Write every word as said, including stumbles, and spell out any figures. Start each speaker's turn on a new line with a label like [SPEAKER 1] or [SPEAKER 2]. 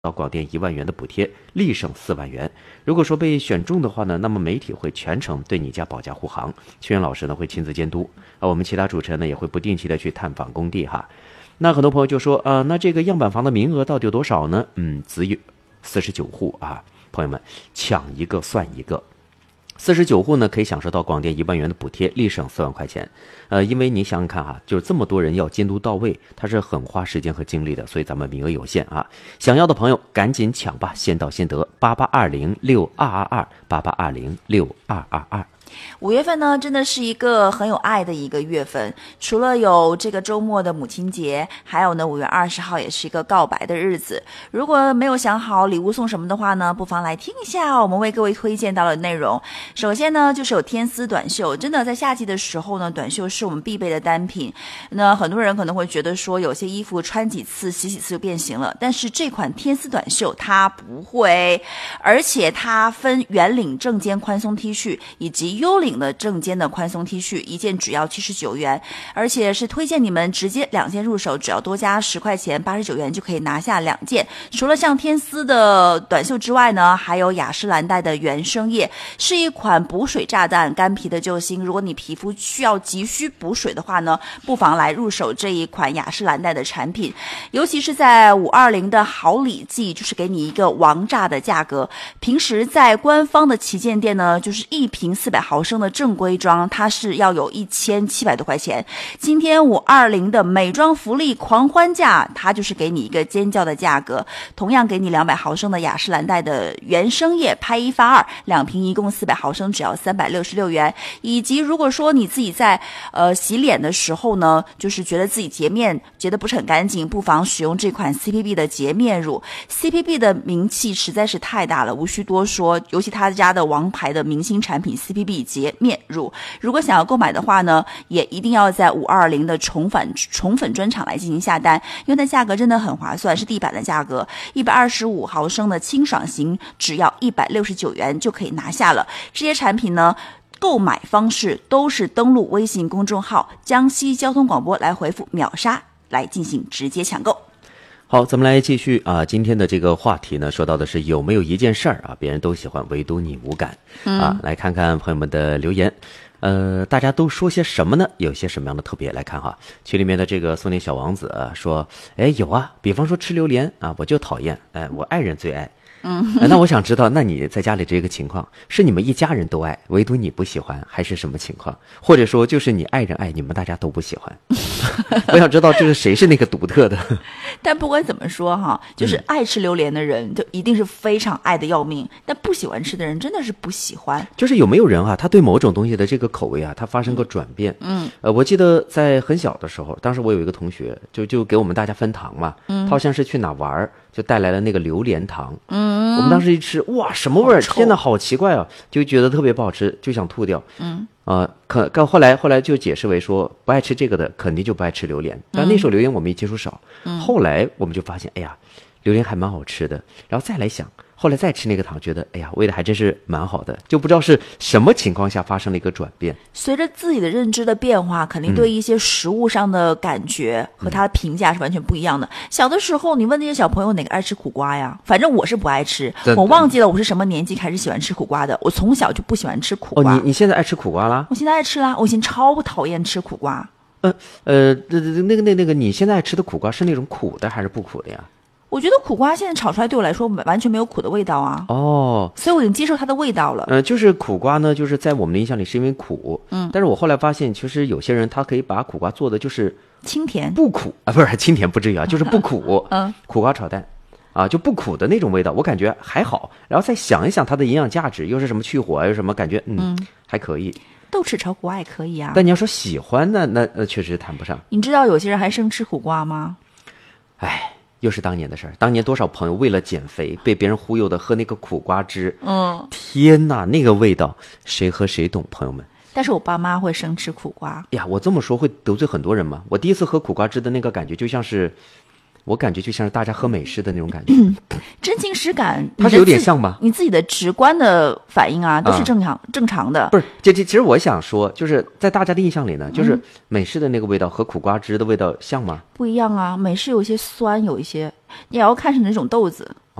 [SPEAKER 1] 到广电一万元的补贴，立省四万元。如果说被选中的话呢，那么媒体会全程对你家保驾护航，屈原老师呢会亲自监督，啊，我们其他主持人呢也会不定期的去探访工地哈。那很多朋友就说，啊，那这个样板房的名额到底有多少呢？嗯，只有四十九户啊，朋友们抢一个算一个。四十九户呢，可以享受到广电一万元的补贴，立省四万块钱。呃，因为你想想看哈，就是这么多人要监督到位，它是很花时间和精力的，所以咱们名额有限啊。想要的朋友赶紧抢吧，先到先得。八八二零六二二二，八八二零六二二二。
[SPEAKER 2] 五月份呢，真的是一个很有爱的一个月份。除了有这个周末的母亲节，还有呢，五月二十号也是一个告白的日子。如果没有想好礼物送什么的话呢，不妨来听一下我们为各位推荐到的内容。首先呢，就是有天丝短袖，真的在夏季的时候呢，短袖是我们必备的单品。那很多人可能会觉得说，有些衣服穿几次、洗几次就变形了，但是这款天丝短袖它不会，而且它分圆领正肩宽松 T 恤以及幽领的正肩的宽松 T 恤，一件只要七十九元，而且是推荐你们直接两件入手，只要多加十块钱，八十九元就可以拿下两件。除了像天丝的短袖之外呢，还有雅诗兰黛的原生液，是一款补水炸弹，干皮的救星。如果你皮肤需要急需补水的话呢，不妨来入手这一款雅诗兰黛的产品，尤其是在五二零的好礼季，就是给你一个王炸的价格。平时在官方的旗舰店呢，就是一瓶四百毫升的正规装，它是要有一千七百多块钱。今天五二零的美妆福利狂欢价，它就是给你一个尖叫的价格，同样给你两百毫升的雅诗兰黛的原生液，拍一发二，两瓶一共四百毫升，只要三百六十六元。以及如果说你自己在呃洗脸的时候呢，就是觉得自己洁面洁得不是很干净，不妨使用这款 C P B 的洁面乳。 C P B 的名气实在是太大了，无需多说，尤其他家的王牌的明星产品 C P B 洁面乳，如果想要购买的话呢，也一定要在五二零的宠粉宠粉专场来进行下单，因为它价格真的很划算，是地板的价格，一百二十五毫升的清爽型只要一百六十九元就可以拿下了。这些产品呢，购买方式都是登录微信公众号江西交通广播来回复秒杀来进行直接抢购。
[SPEAKER 1] 好，咱们来继续啊，今天的这个话题呢，说到的是有没有一件事儿啊，别人都喜欢，唯独你无感、嗯、啊。来看看朋友们的留言，呃，大家都说些什么呢？有些什么样的特别？来看哈，群里面的这个送你小王子、啊、说，哎，有啊，比方说吃榴莲啊，我就讨厌，哎，我爱人最爱。嗯、呃，那我想知道，那你在家里这个情况是你们一家人都爱，唯独你不喜欢，还是什么情况？或者说就是你爱人爱，你们大家都不喜欢？我想知道这是谁是那个独特的。
[SPEAKER 2] 但不管怎么说哈，就是爱吃榴莲的人就一定是非常爱的要命，但不喜欢吃的人真的是不喜欢。就是有没有人啊，他对某种东西的这个口味啊，他发生过转变？嗯，呃，我记得在很小的时候，当时我有一个同学，就就给我们大家分糖嘛，嗯，他好像是去哪玩，就带来了那个榴莲糖，嗯。我们当时一吃，哇，什么味儿？天哪，好奇怪啊！就觉得特别不好吃，就想吐掉。嗯，啊、呃，可可后来后来就解释为说，不爱吃这个的肯定就不爱吃榴莲。但那时候榴莲我们也接触少，嗯、后来我们就发现，哎呀，榴莲还蛮好吃的。然后再来想，后来再吃那个糖，觉得哎呀，味道还真是蛮好的。就不知道是什么情况下发生了一个转变。随着自己的认知的变化，肯定对一些食物上的感觉和他的评价是完全不一样的。嗯、小的时候，你问那些小朋友哪个爱吃苦瓜呀？反正我是不爱吃，我忘记了我是什么年纪开始喜欢吃苦瓜的。我从小就不喜欢吃苦瓜。哦，你你现在爱吃苦瓜啦？我现在爱吃啦，我以前超讨厌吃苦瓜。呃呃，那那个那那个，你现在吃的苦瓜是那种苦的还是不苦的呀？我觉得苦瓜现在炒出来对我来说完全没有苦的味道啊。哦，所以我已经接受它的味道了。呃，就是苦瓜呢，就是在我们的印象里是因为苦，嗯，但是我后来发现，其实有些人他可以把苦瓜做的就是清甜，不苦啊，不是清甜不至于啊，就是不苦，嗯，苦瓜炒蛋。啊，就不苦的那种味道，我感觉还好。然后再想一想它的营养价值，又是什么去火，又什么感觉，嗯，嗯还可以。豆豉炒苦瓜也可以啊。但你要说喜欢呢，那那确实谈不上。你知道有些人还生吃苦瓜吗？哎。又是当年的事儿，当年多少朋友为了减肥被别人忽悠的喝那个苦瓜汁，嗯，天哪，那个味道谁喝谁懂，朋友们。但是我爸妈会生吃苦瓜呀，我这么说会得罪很多人吗？我第一次喝苦瓜汁的那个感觉就像是
[SPEAKER 1] 我感觉就像是大家喝美式的那种感觉。
[SPEAKER 2] 真情实感，
[SPEAKER 1] 它是有点像吗？
[SPEAKER 2] 你自己的直观的反应啊，都是正常、啊、正常的。
[SPEAKER 1] 不是，这这其实我想说，就是在大家的印象里呢，就是美式的那个味道和苦瓜汁的味道像吗？
[SPEAKER 2] 不一样啊，美式有一些酸，有一些，你也要看是哪种豆子。